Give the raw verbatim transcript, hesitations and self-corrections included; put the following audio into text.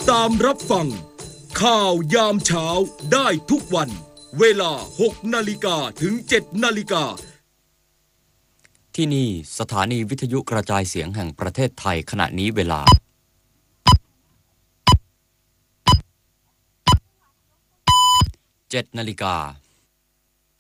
ตามรับฟังข่าวยามเช้าได้ทุกวันเวลาหกนาฬิกาถึงเจ็ดนาฬิกาที่นี่สถานีวิทยุกระจายเสียงแห่งประเทศไทยขณะนี้เวลาเจ็ดนาฬิกา